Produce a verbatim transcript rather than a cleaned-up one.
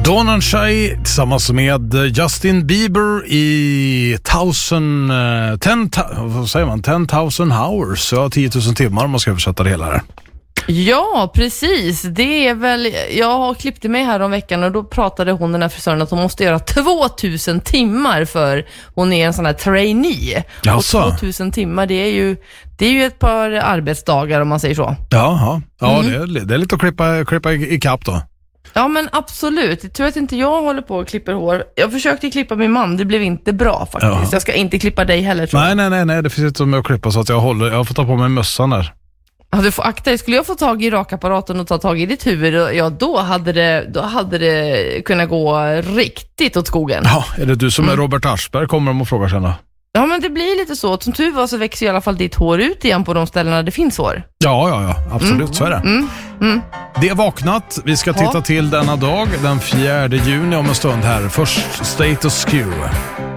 Dawn and Shay tillsammans med Justin Bieber i tusen, ten, vad säger man? ten thousand hours, ja, tio tusen timmar om man ska översätta det hela här. Ja, precis. Det är väl, jag har klippt mig här om veckan och då pratade hon, den här frisören, att hon måste göra tvåtusen timmar för hon är en sån här trainee. Jaså? Och tvåtusen timmar, det är ju det är ju ett par arbetsdagar om man säger så. Jaha, ja, Mm. det, är, det är lite att klippa, klippa i, i kapp då. Ja, men absolut. Jag tror att inte jag håller på och klipper hår. Jag försökte klippa min man, det blev inte bra faktiskt. Ja. Jag ska inte klippa dig heller, tror jag. Nej, nej, nej, nej, det finns inte med att klippa så att jag håller, jag får ta på mig mössan där. Ja, du får akta dig. Skulle jag få tag i rakapparaten och ta tag i ditt huvud, ja, då hade det, då hade det kunnat gå riktigt åt skogen. Ja, är det du som Mm. är Robert Aschberg kommer de och frågar sen då? Ja, men det blir lite så. Som tur var så växer i alla fall ditt hår ut igen på de ställena det finns hår. Ja, ja, ja, absolut, Mm. så är det. Mm. Mm. Det är vaknat. Vi ska titta Ja. till denna dag, den fjärde juni om en stund här. Först Status Quo.